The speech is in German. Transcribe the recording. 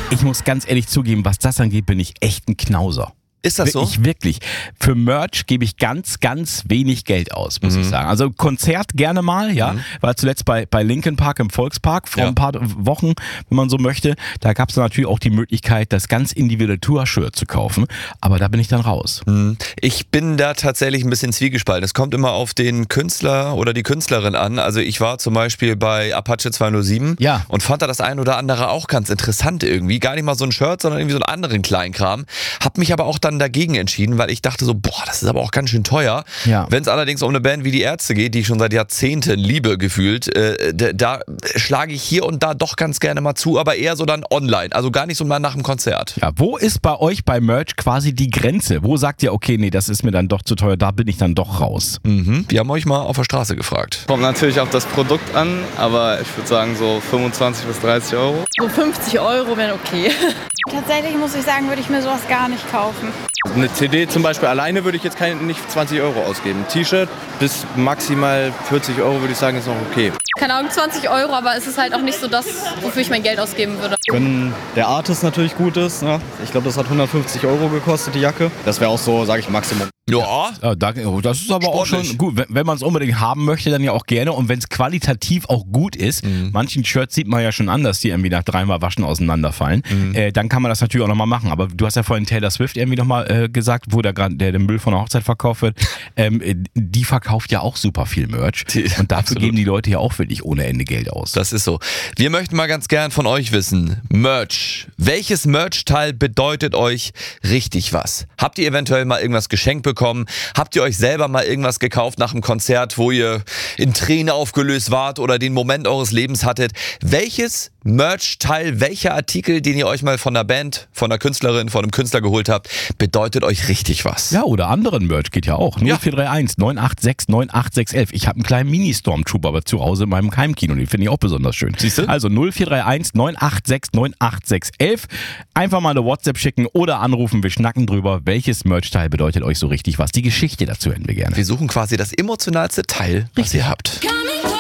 Ich muss ganz ehrlich zugeben, was das angeht, bin ich echt ein Knauser. Ist das so? Ich wirklich. Für Merch gebe ich ganz, ganz wenig Geld aus, muss ich sagen. Also Konzert gerne mal, ja. War zuletzt bei Linkin Park im Volkspark vor ein paar Wochen, wenn man so möchte. Da gab es natürlich auch die Möglichkeit, das ganz individuelle Tour-Shirt zu kaufen. Aber da bin ich dann raus. Ich bin da tatsächlich ein bisschen zwiegespalten. Es kommt immer auf den Künstler oder die Künstlerin an. Also ich war zum Beispiel bei Apache 207 und fand da das ein oder andere auch ganz interessant irgendwie. Gar nicht mal so ein Shirt, sondern irgendwie so einen anderen Kleinkram. Hab mich aber auch dann dagegen entschieden, weil ich dachte so, boah, das ist aber auch ganz schön teuer. Ja. Wenn es allerdings um eine Band wie die Ärzte geht, die ich schon seit Jahrzehnten liebe gefühlt, da schlage ich hier und da doch ganz gerne mal zu, aber eher so dann online, also gar nicht so mal nach dem Konzert. Ja, wo ist bei euch bei Merch quasi die Grenze? Wo sagt ihr, okay, nee, das ist mir dann doch zu teuer, da bin ich dann doch raus? Wir haben euch mal auf der Straße gefragt. Kommt natürlich auf das Produkt an, aber ich würde sagen so 25 bis 30 Euro. So 50 Euro wären okay. Tatsächlich muss ich sagen, würde ich mir sowas gar nicht kaufen. Eine CD zum Beispiel alleine würde ich jetzt nicht 20 Euro ausgeben. Ein T-Shirt bis maximal 40 Euro würde ich sagen, ist noch okay. Keine Ahnung, 20 Euro, aber es ist halt auch nicht so das, wofür ich mein Geld ausgeben würde. Wenn der Artist natürlich gut ist, ne? Ich glaube, das hat 150 Euro gekostet, die Jacke. Das wäre auch so, sage ich, Maximum. Ja. Das ist aber auch schon gut. Wenn man es unbedingt haben möchte, dann ja auch gerne. Und wenn es qualitativ auch gut ist, manchen Shirts sieht man ja schon an, dass die irgendwie nach dreimal Waschen auseinanderfallen, dann kann man das natürlich auch nochmal machen. Aber du hast ja vorhin Taylor Swift irgendwie nochmal gesagt, wo da gerade der Müll von der Hochzeit verkauft wird. Die verkauft ja auch super viel Merch. Und dafür geben die Leute ja auch wirklich ohne Ende Geld aus. Das ist so. Wir möchten mal ganz gern von euch wissen, Merch. Welches Merch-Teil bedeutet euch richtig was? Habt ihr eventuell mal irgendwas geschenkt bekommen? Habt ihr euch selber mal irgendwas gekauft nach einem Konzert, wo ihr in Tränen aufgelöst wart oder den Moment eures Lebens hattet? Welches Merch-Teil, welcher Artikel, den ihr euch mal von einer Band, von einer Künstlerin, von einem Künstler geholt habt, bedeutet euch richtig was? Ja, oder anderen Merch geht ja auch. 0431 986 98611. Ich habe einen kleinen Mini-Stormtrooper aber zu Hause in meinem Keimkino. Den finde ich auch besonders schön. Siehst du? Also 0431 986 98611. Einfach mal eine WhatsApp schicken oder anrufen. Wir schnacken drüber. Welches Merch-Teil bedeutet euch so richtig was? Die Geschichte dazu hätten wir gerne. Wir suchen quasi das emotionalste Teil, was ihr habt.